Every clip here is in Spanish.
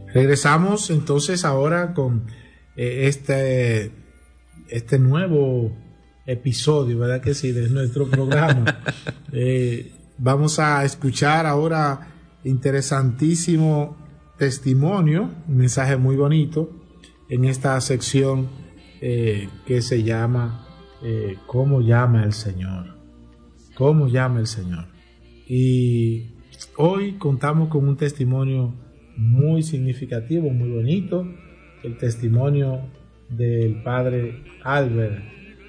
Regresamos entonces ahora con este nuevo episodio, ¿verdad que sí?, de nuestro programa. Vamos a escuchar ahora interesantísimo testimonio, un mensaje muy bonito en esta sección que se llama ¿Cómo llama el Señor? ¿Cómo llama el Señor? Y hoy contamos con un testimonio muy significativo, muy bonito, el testimonio del padre Albert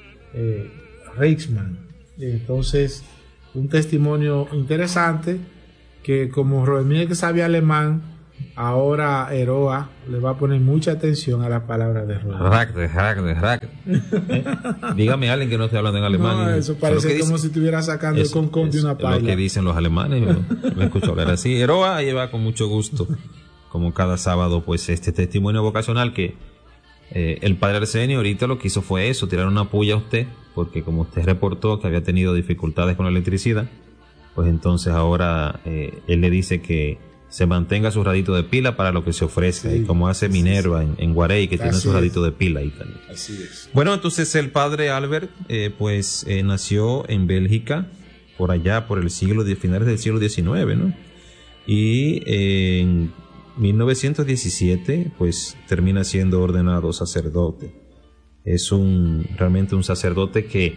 Reichmann. Entonces, un testimonio interesante que, como Roemir que sabe alemán, ahora Eroa le va a poner mucha atención a las palabras de Roemir. Dígame a alguien que no esté hablando en alemán. No, eso parece como si estuviera sacando el concón de una paila. Es lo que dicen los alemanes. Me escucho hablar así. Eroa lleva con mucho gusto, como cada sábado, pues este testimonio vocacional que el padre Arsenio ahorita lo que hizo fue eso, tirar una puya a usted, porque como usted reportó que había tenido dificultades con la electricidad, pues entonces ahora él le dice que se mantenga su radito de pila para lo que se ofrezca, sí, y como hace Minerva en Guarey, que tiene su radito de pila y tal. Así es. Bueno, entonces el padre Albert nació en Bélgica, por allá por finales del siglo XIX, ¿no? Y en 1917 pues termina siendo ordenado sacerdote. Es realmente un sacerdote que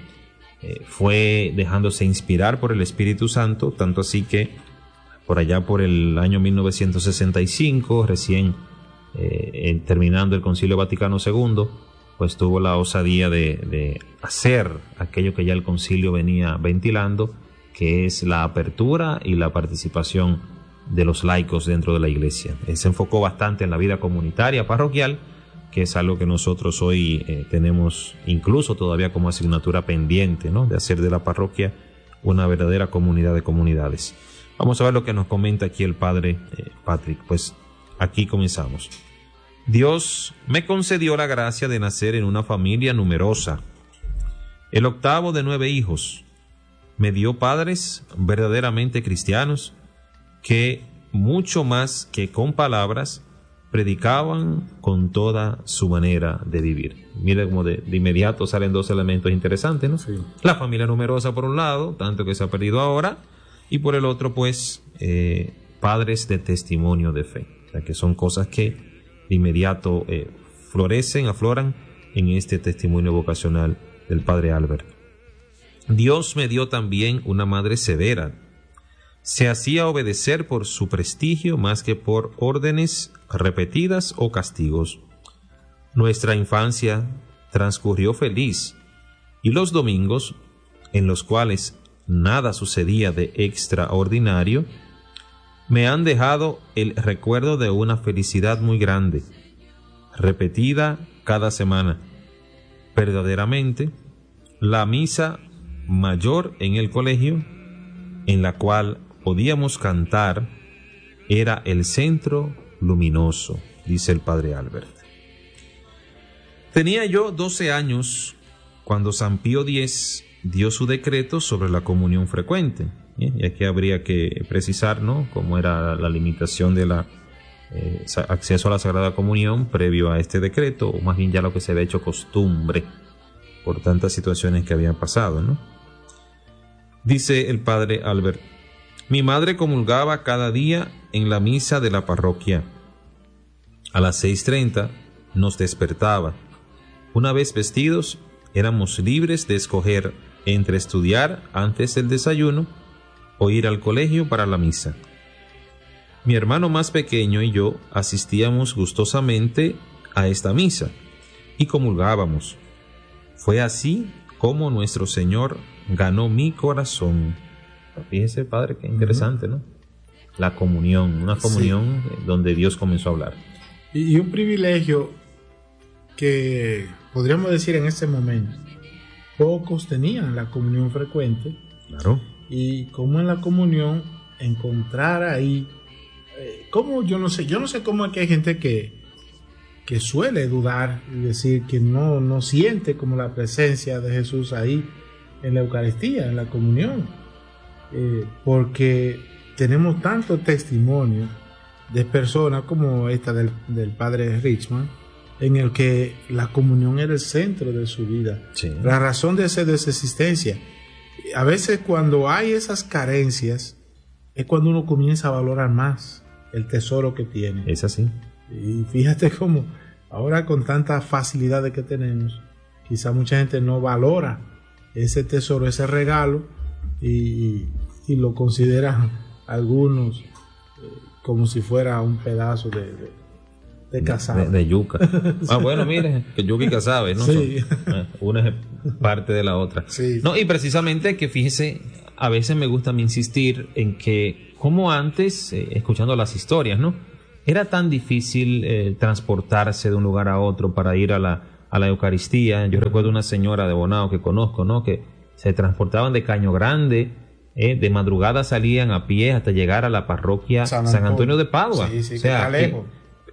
fue dejándose inspirar por el Espíritu Santo, tanto así que por allá por el año 1965, recién terminando el Concilio Vaticano II, pues tuvo la osadía de hacer aquello que ya el concilio venía ventilando, que es la apertura y la participación de los laicos dentro de la iglesia. Se enfocó bastante en la vida comunitaria, parroquial, que es algo que nosotros hoy tenemos incluso todavía como asignatura pendiente, ¿no?, de hacer de la parroquia una verdadera comunidad de comunidades. Vamos a ver lo que nos comenta aquí el padre Patrick. Pues aquí comenzamos. Dios me concedió la gracia de nacer en una familia numerosa, el octavo de 9 hijos. Me dio padres verdaderamente cristianos que, mucho más que con palabras, predicaban con toda su manera de vivir. Mira cómo de inmediato salen dos elementos interesantes, ¿no? Sí. La familia numerosa por un lado, tanto que se ha perdido ahora, y por el otro, pues, padres de testimonio de fe. O sea, que son cosas que de inmediato afloran en este testimonio vocacional del padre Albert. Dios me dio también una madre severa. Se hacía obedecer por su prestigio más que por órdenes repetidas o castigos. Nuestra infancia transcurrió feliz, y los domingos, en los cuales nada sucedía de extraordinario, me han dejado el recuerdo de una felicidad muy grande, repetida cada semana. Verdaderamente, la misa mayor en el colegio, en la cual podíamos cantar, era el centro luminoso, dice el padre Albert. Tenía yo 12 años cuando San Pío X dio su decreto sobre la comunión frecuente. Y aquí habría que precisar, ¿no?, cómo era la limitación de la acceso a la Sagrada Comunión previo a este decreto, o más bien ya lo que se había hecho costumbre por tantas situaciones que habían pasado, ¿no? Dice el padre Albert: mi madre comulgaba cada día en la misa de la parroquia. A las 6:30 nos despertaba. Una vez vestidos, éramos libres de escoger entre estudiar antes del desayuno o ir al colegio para la misa. Mi hermano más pequeño y yo asistíamos gustosamente a esta misa y comulgábamos. Fue así como nuestro Señor ganó mi corazón. Fíjese, padre, qué interesante, ¿no? La comunión, una comunión, sí, donde Dios comenzó a hablar. Y un privilegio que podríamos decir en ese momento, pocos tenían la comunión frecuente. Claro. Y como en la comunión encontrar ahí, yo no sé cómo es que hay gente que suele dudar y decir que no siente como la presencia de Jesús ahí en la Eucaristía, en la comunión, porque tenemos tanto testimonio de personas como esta del padre Richman, en el que la comunión era el centro de su vida, Sí. la razón de ser de su existencia. A veces cuando hay esas carencias es cuando uno comienza a valorar más el tesoro que tiene. Es así. Y fíjate cómo ahora con tantas facilidades que tenemos, quizá mucha gente no valora ese tesoro, ese regalo, y lo consideran algunos como si fuera un pedazo de casabe. De yuca. Bueno, mire, que yuca y casabe, ¿no? Sí. Una es parte de la otra. Sí. No, y precisamente que fíjese, a veces me gusta a mí insistir en que, como antes, escuchando las historias, ¿no? Era tan difícil transportarse de un lugar a otro para ir a la Eucaristía. Yo recuerdo una señora de Bonao que conozco, ¿no? Que se transportaban de Caño Grande, de madrugada salían a pie hasta llegar a la parroquia San Antonio de Padua. Sí, sí, o sea, que está lejos.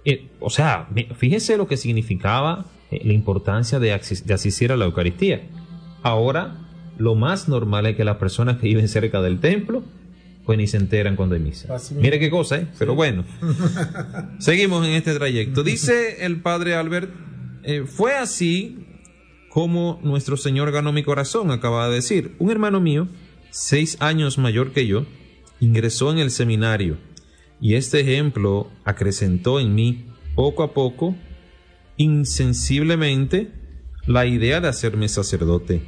Fíjese lo que significaba la importancia de asistir a la Eucaristía. Ahora, lo más normal es que las personas que viven cerca del templo, pues ni se enteran cuando hay misa. Mire qué cosa, ¿eh? Pero bueno, seguimos en este trayecto. Dice el padre Albert, fue así como nuestro Señor ganó mi corazón, acaba de decir. Un hermano mío, 6 años mayor que yo, ingresó en el seminario, y este ejemplo acrecentó en mí, poco a poco, insensiblemente, la idea de hacerme sacerdote.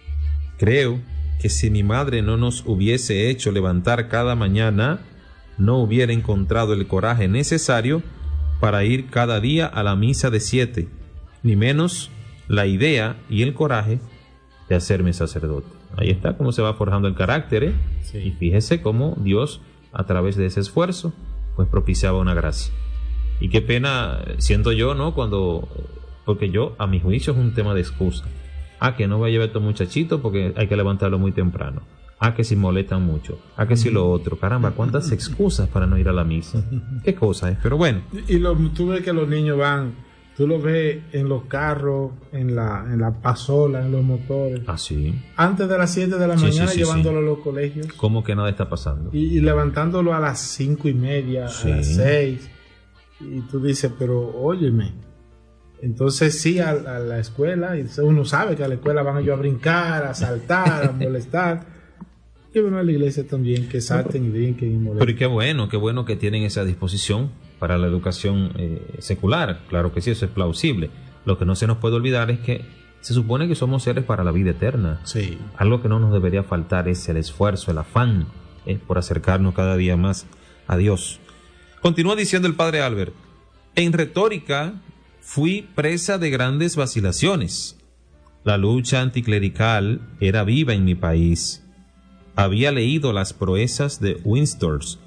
Creo que si mi madre no nos hubiese hecho levantar cada mañana, no hubiera encontrado el coraje necesario para ir cada día a la misa de 7, ni menos la idea y el coraje de hacerme sacerdote. Ahí está cómo se va forjando el carácter, ¿eh? Sí. Y fíjese cómo Dios, a través de ese esfuerzo, pues propiciaba una gracia. Y qué pena siento yo, ¿no? Porque yo, a mi juicio, es un tema de excusa. Que no voy a llevar a estos muchachitos porque hay que levantarlo muy temprano. Que si molestan mucho. Que si lo otro. Caramba, cuántas excusas para no ir a la misa. Qué cosa es, pero bueno. Y tú ves que los niños van, tú los ves en los carros, en la pasola, en los motores. Sí. Antes de las 7 de la mañana, llevándolo a los colegios. ¿Cómo que nada está pasando? Y levantándolo a las 5:30, Sí. a las 6. Y tú dices, pero óyeme. Entonces sí, a la escuela, y uno sabe que a la escuela van ellos a brincar, a saltar, a molestar. Y bueno, a la iglesia también, que salten y brinquen y molesten. Pero y qué bueno que tienen esa disposición para la educación secular. Claro que sí, eso es plausible. Lo que no se nos puede olvidar es que se supone que somos seres para la vida eterna. Sí. Algo que no nos debería faltar es el esfuerzo, el afán por acercarnos cada día más a Dios. Continúa diciendo el padre Albert: en retórica fui presa de grandes vacilaciones. La lucha anticlerical era viva en mi país. Había leído las proezas de Windsorf,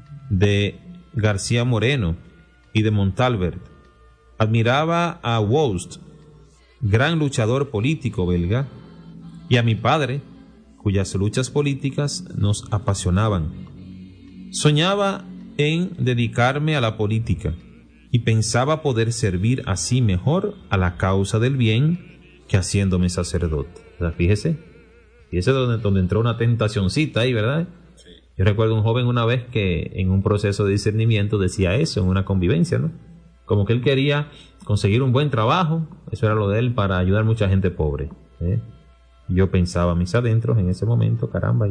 de García Moreno y de Montalbert. Admiraba a Woust, gran luchador político belga, y a mi padre, cuyas luchas políticas nos apasionaban. Soñaba en dedicarme a la política y pensaba poder servir así mejor a la causa del bien que haciéndome sacerdote. ¿Verdad? Fíjese donde entró una tentacioncita ahí, ¿verdad? Sí. Yo recuerdo un joven una vez que en un proceso de discernimiento decía eso, en una convivencia, ¿no? Como que él quería conseguir un buen trabajo, eso era lo de él, para ayudar a mucha gente pobre. Yo pensaba mis adentros en ese momento, caramba,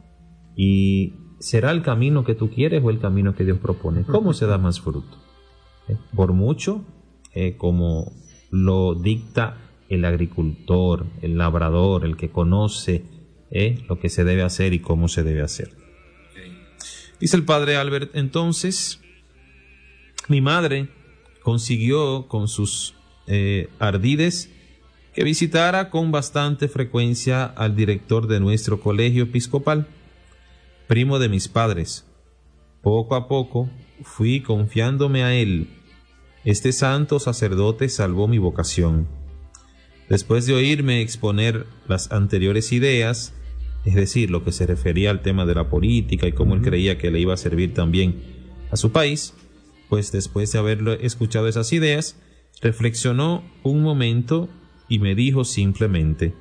y ¿será el camino que tú quieres o el camino que Dios propone? ¿Cómo se da más fruto? Por mucho, como lo dicta el agricultor, el labrador, el que conoce lo que se debe hacer y cómo se debe hacer. Dice el padre Albert: entonces mi madre consiguió con sus ardides que visitara con bastante frecuencia al director de nuestro colegio episcopal, primo de mis padres. Poco a poco fui confiándome a él. Este santo sacerdote salvó mi vocación. Después de oírme exponer las anteriores ideas, es decir, lo que se refería al tema de la política y cómo él creía que le iba a servir también a su país, pues después de haberlo escuchado esas ideas, reflexionó un momento y me dijo simplemente: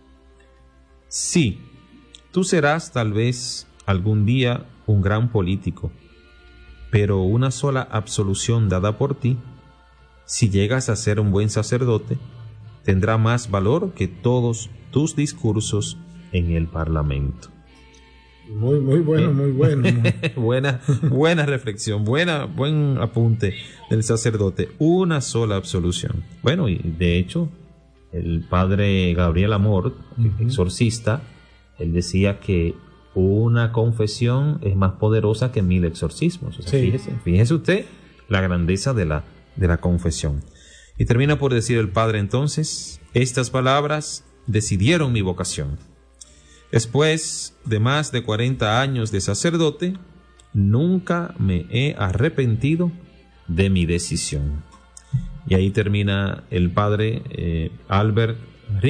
sí, tú serás tal vez algún día un gran político, pero una sola absolución dada por ti, si llegas a ser un buen sacerdote, tendrá más valor que todos tus discursos en el Parlamento. Muy bueno, muy bueno. buena reflexión, buen apunte del sacerdote. Una sola absolución. Bueno, y de hecho, el padre Gabriel Amor, exorcista, él decía que una confesión es más poderosa que 1000 exorcismos. O sea, sí. Fíjese usted la grandeza de la confesión. Y termina por decir el padre entonces: estas palabras decidieron mi vocación. Después de más de 40 años de sacerdote, nunca me he arrepentido de mi decisión. Y ahí termina el padre Albert